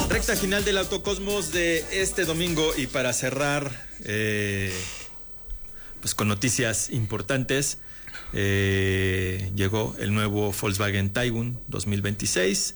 Recta final del Autocosmos de este domingo, y para cerrar pues con noticias importantes, llegó el nuevo Volkswagen Tiguan 2026,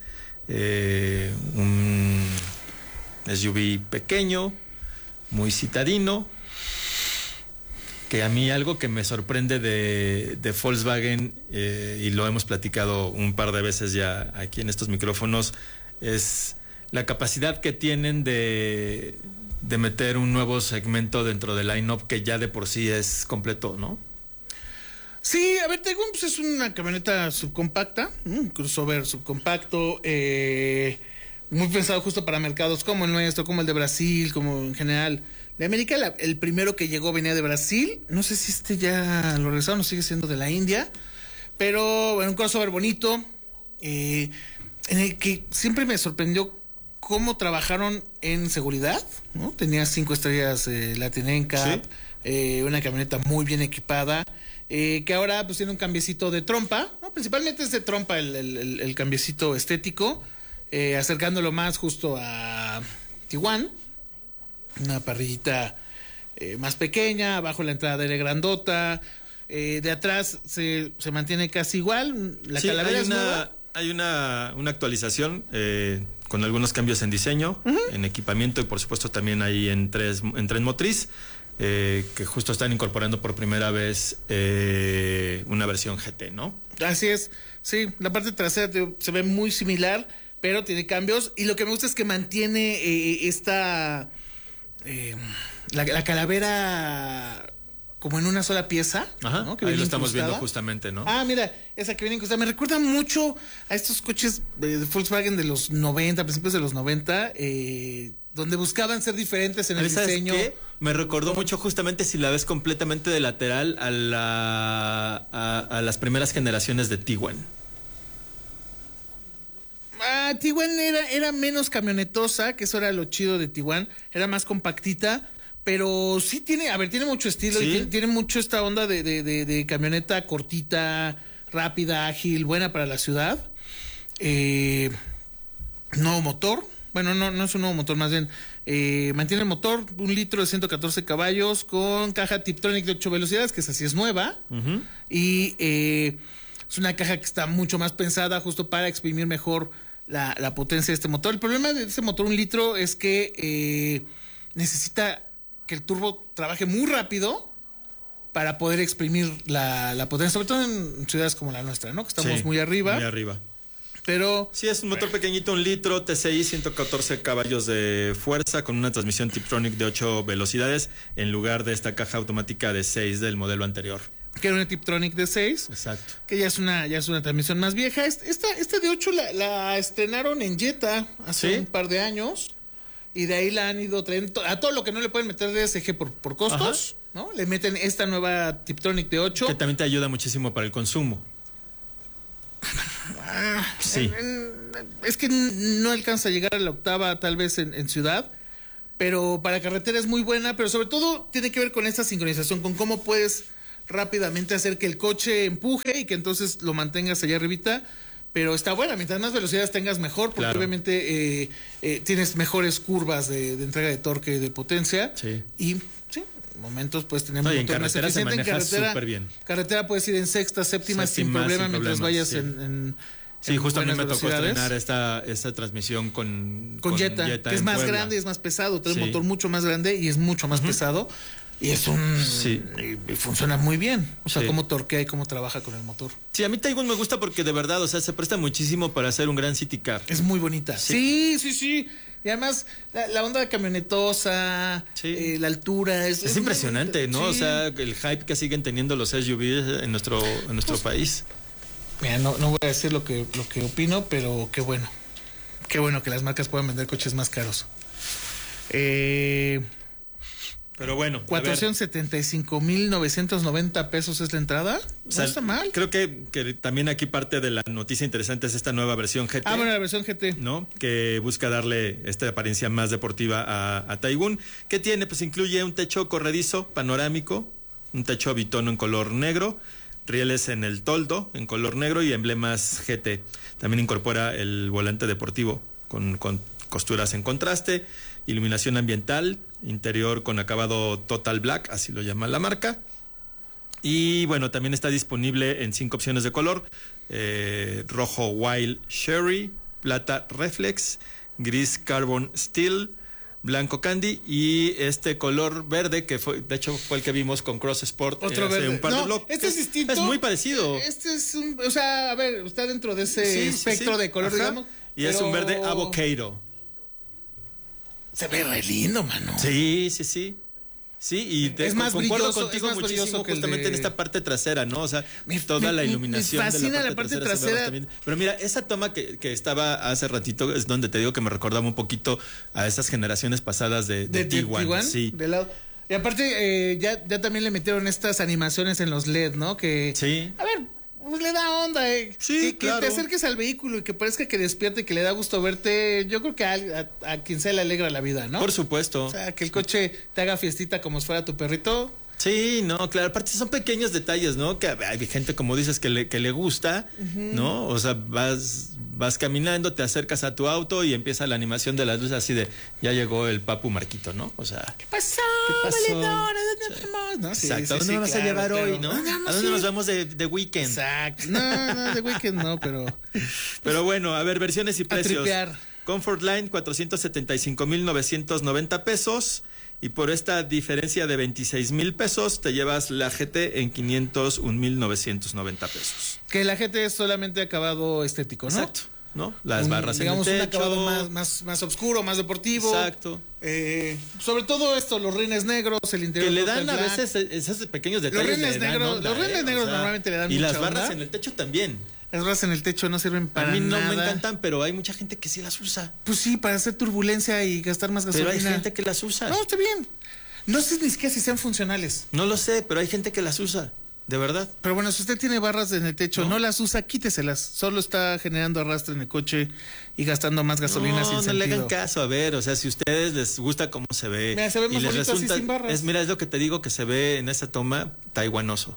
un SUV pequeño, muy citadino, que a mí algo que me sorprende de Volkswagen, y lo hemos platicado un par de veces ya aquí en estos micrófonos, es la capacidad que tienen de meter un nuevo segmento dentro del line-up que ya de por sí es completo, ¿no? Sí, a ver, Tiguan pues es una camioneta subcompacta, un crossover subcompacto, muy pensado justo para mercados como el nuestro, como el de Brasil, como en general de América. El primero que llegó venía de Brasil, no sé si ya lo regresaron o sigue siendo de la India, pero bueno, un crossover bonito, en el que siempre me sorprendió cómo trabajaron en seguridad, ¿no? Tenía 5 estrellas Latin NCAP, una camioneta muy bien equipada, que ahora pues tiene un cambiecito de trompa, ¿no? Principalmente es de trompa el cambiecito estético, acercándolo más justo a Tiguan, una parrillita más pequeña, abajo la entrada de grandota, de atrás se mantiene casi igual, la calavera es nueva. Hay una actualización con algunos cambios en diseño, en equipamiento, y por supuesto también ahí en tren motriz, que justo están incorporando por primera vez una versión GT, ¿no? Así es, sí, la parte trasera se ve muy similar, pero tiene cambios, y lo que me gusta es que mantiene la calavera como en una sola pieza. Ajá, ¿no? Que ahí lo estamos viendo justamente, ¿no? Ah, mira, esa que viene incrustada. Me recuerda mucho a estos coches de Volkswagen de los 90, principios de los 90, donde buscaban ser diferentes en el diseño. ¿Qué? Me recordó mucho justamente, si la ves completamente de lateral, a las primeras generaciones de Tiguan. Tiguan era menos camionetosa, que eso era lo chido de Tiguan, era más compactita. Pero sí tiene mucho estilo, ¿sí? Y tiene mucho esta onda de camioneta cortita, rápida, ágil, buena para la ciudad. Nuevo motor, bueno, no es un nuevo motor, más bien mantiene el motor, 1 litro de 114 caballos con caja Tiptronic de 8 velocidades, que esa sí es nueva. Y es una caja que está mucho más pensada justo para exprimir mejor la potencia de este motor. El problema de este motor 1 litro es que necesita que el turbo trabaje muy rápido para poder exprimir la potencia, sobre todo en ciudades como la nuestra, ¿no? Que estamos muy arriba. Muy arriba. Pero sí, es un motor pequeñito, 1 litro, TCI, 114 caballos de fuerza, con una transmisión Tiptronic de 8 velocidades, en lugar de esta caja automática de 6 del modelo anterior. Que era una Tiptronic de 6. Exacto. Que ya es una transmisión más vieja. Esta de 8 la estrenaron en Jetta hace un par de años. Y de ahí la han ido trayendo a todo lo que no le pueden meter DSG por costos, ¿no? Le meten esta nueva Tiptronic de 8. Que también te ayuda muchísimo para el consumo. Sí. Es que no alcanza a llegar a la octava, tal vez en ciudad, pero para carretera es muy buena, pero sobre todo tiene que ver con esta sincronización, con cómo puedes rápidamente hacer que el coche empuje y que entonces lo mantengas allá arribita. Pero está buena, mientras más velocidades tengas mejor, porque obviamente tienes mejores curvas de entrega de torque y de potencia. Sí. Y sí, en momentos puedes tener un motor más eficiente. En carretera bien. Carretera puedes ir en sexta, séptima sin problema mientras vayas en sí, justo a mí me tocó estrenar esta transmisión con Jetta, que es más grande, es más pesado, trae un motor mucho más grande y es mucho más pesado. Y es y funciona muy bien. O sea, cómo torquea y cómo trabaja con el motor. Sí, a mí Tiguan me gusta porque de verdad, o sea, se presta muchísimo para hacer un gran city car. Es muy bonita. Sí. Y además, la onda camionetosa, la altura. Es impresionante, ¿no? O sea, el hype que siguen teniendo los SUVs en nuestro país. Mira, no voy a decir lo que opino, pero qué bueno. Qué bueno que las marcas puedan vender coches más caros. Pero bueno, 475,990 pesos es la entrada. No está mal. Creo que también aquí parte de la noticia interesante es esta nueva versión GT. Bueno, la versión GT. ¿No? Que busca darle esta apariencia más deportiva a Tiguan. ¿Qué tiene? Pues incluye un techo corredizo panorámico, un techo bitono en color negro, rieles en el toldo en color negro y emblemas GT. También incorpora el volante deportivo con costuras en contraste, iluminación ambiental, interior con acabado Total Black, así lo llama la marca. Y bueno, también está disponible en 5 opciones de color: rojo Wild Sherry, plata Reflex, gris Carbon Steel, blanco Candy y este color verde que fue, de hecho, fue el que vimos con Cross Sport Otro hace verde. un par de bloques. Este es distinto. Es muy parecido. Este es o sea, a ver, está dentro de ese espectro de color, digamos. Y es un verde avocado. Se ve re lindo, mano. Sí. Sí, y es más concuerdo brilloso, contigo es más muchísimo justamente en esta parte trasera, ¿no? O sea, toda la iluminación me fascina de la parte trasera. Pero mira, esa toma que estaba hace ratito es donde te digo que me recordaba un poquito a esas generaciones pasadas de Tiguan. Sí. De lado. Y aparte, ya también le metieron estas animaciones en los LED, ¿no? Que, sí. A ver, pues le da onda, Sí, que te acerques al vehículo y que parezca que despierte, que le da gusto verte. Yo creo que a quien sea le alegra la vida, ¿no? Por supuesto. O sea, que el coche te haga fiestita como si fuera tu perrito. Sí, no, claro, aparte son pequeños detalles, ¿no? Que hay gente, como dices, que le gusta, ¿no? O sea, vas caminando, te acercas a tu auto y empieza la animación de las luces así de, ya llegó el Papu Marquito, ¿no? O sea, ¿Qué pasó? ¿Dónde vamos? ¿No? Exacto, ¿a dónde nos vas a llevar hoy, no? ¿A dónde nos vamos de weekend? Exacto, no, de weekend no, pero... Pero bueno, a ver, versiones y precios. Tripear. Comfortline, 475,990 pesos. Y por esta diferencia de 26,000 pesos, te llevas la GT en 501,990 pesos. Que la GT es solamente acabado estético, ¿no? Exacto, ¿no? Las barras digamos, en el techo. un acabado más oscuro, más deportivo. Exacto. Sobre todo esto, los rines negros, el interior. Que le dan a veces esos pequeños detalles. Los rines negros normalmente le dan mucha y las barras onda. en el techo también. Las barras en el techo no sirven para nada. A mí no me encantan, pero hay mucha gente que sí las usa. Pues sí, para hacer turbulencia y gastar más gasolina. Pero hay gente que las usa. No, está bien. No sé ni siquiera si sean funcionales. No lo sé, pero hay gente que las usa. De verdad. Pero bueno, si usted tiene barras en el techo, no las usa, quíteselas. Solo está generando arrastre en el coche y gastando más gasolina sin sentido. No le hagan caso, a ver, o sea, si a ustedes les gusta cómo se ve. Mira, se ve más y les bonito resulta, así sin barras. Es lo que te digo que se ve en esa toma taiwanoso.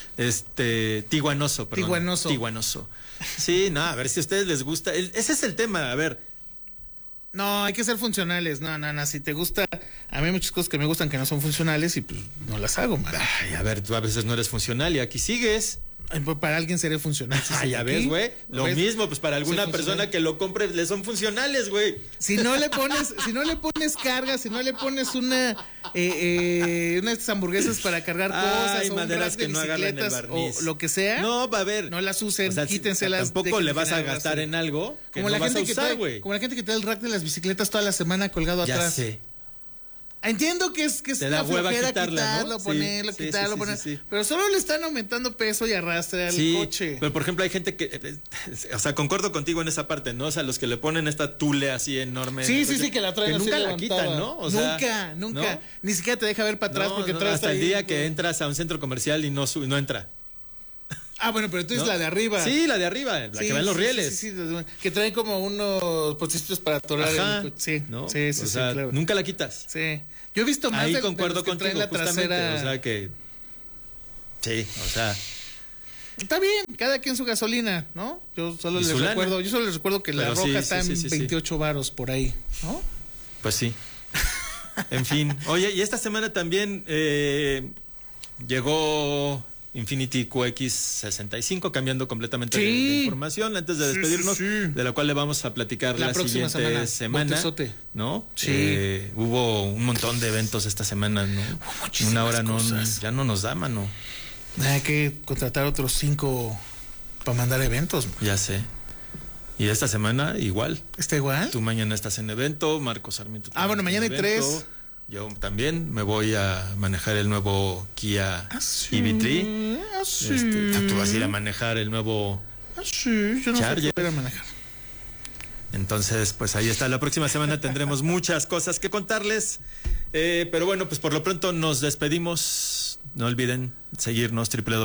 Tiguanoso, perdón. Tiguanoso. Sí, no, a ver si a ustedes les gusta. Ese es el tema, a ver. No, hay que ser funcionales. No. Si te gusta, a mí hay muchas cosas que me gustan que no son funcionales y pues no las hago, man. Ay, a ver, tú a veces no eres funcional y aquí sigues. Para alguien seré funcional. Ya ves, güey. Lo mismo, pues para alguna persona que lo compre le son funcionales, güey. Si no le pones carga, si no le pones una de estas hamburguesas para cargar cosas, o maderas que no agarran el barniz, o lo que sea. No, va a ver. No las usen, o sea, quítenselas. Tampoco le vas a gastar en algo que como no vas a usar, güey. Como la gente que trae el rack de las bicicletas toda la semana colgado atrás. Ya sé. Entiendo que es una flojera quitarlo, ponerlo, pero solo le están aumentando peso y arrastre al coche. Pero por ejemplo hay gente que, o sea, concuerdo contigo en esa parte, ¿no? O sea, los que le ponen esta tule así enorme. Sí, que la traen que así nunca la quitan, ¿no? O sea, nunca. ¿No? Ni siquiera te deja ver para atrás porque traes hasta el día que entras a un centro comercial y no entra. Ah, bueno, pero tú dices la de arriba. Sí, la de arriba, la que va en los rieles. Sí, que traen como unos postitos para atorar el coche. Sí, ¿no? Sí, claro. Nunca la quitas. Sí. Yo he visto más ahí de concuerdo los que traen contigo, la trasera. O sea que... Sí, o sea... Está bien, cada quien su gasolina, ¿no? Yo solo les recuerdo que la roja está en 28 varos por ahí, ¿no? Pues sí. En fin. Oye, y esta semana también llegó Infiniti QX65, cambiando completamente de información antes de despedirnos, de la cual le vamos a platicar la siguiente semana, ¿no? Sí. Hubo un montón de eventos esta semana, ¿no? Una hora ya no nos da, mano. Hay que contratar otros 5 para mandar eventos. Ya sé. Y esta semana igual. ¿Está igual? Tú mañana estás en evento, Marcos Sarmiento. Bueno, mañana hay 3. Yo también me voy a manejar el nuevo Kia EV3. Tú vas a ir a manejar el nuevo yo no Charger. Sé a manejar. Entonces, pues ahí está. La próxima semana tendremos muchas cosas que contarles. Pero bueno, pues por lo pronto nos despedimos. No olviden seguirnos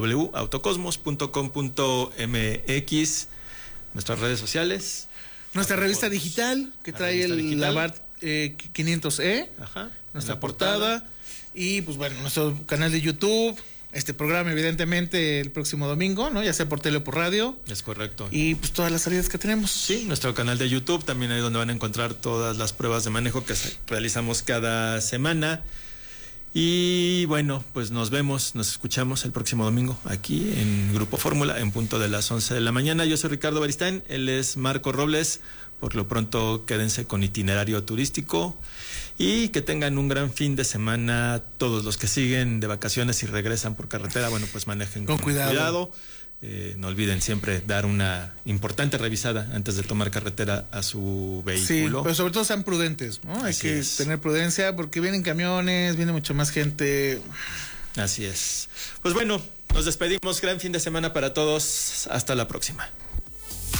www.autocosmos.com.mx, nuestras redes sociales. Nuestra revista digital que trae el Abarth 500E. Ajá. Nuestra portada. Y pues bueno, nuestro canal de YouTube, este programa, evidentemente, el próximo domingo, ¿no? Ya sea por tele o por radio. Es correcto. Y pues todas las salidas que tenemos. Sí, nuestro canal de YouTube, también ahí donde van a encontrar todas las pruebas de manejo que realizamos cada semana. Y bueno, pues nos escuchamos el próximo domingo aquí en Grupo Fórmula en punto de las 11 de la mañana. Yo soy Ricardo Beristain, él es Marco Robles. Por lo pronto quédense con itinerario turístico y que tengan un gran fin de semana. Todos los que siguen de vacaciones y regresan por carretera, bueno, pues manejen con cuidado. No olviden siempre dar una importante revisada antes de tomar carretera a su vehículo. Sí, pero sobre todo sean prudentes, ¿no? Hay que tener prudencia porque vienen camiones, viene mucha más gente. Así es. Pues bueno, nos despedimos. Gran fin de semana para todos. Hasta la próxima.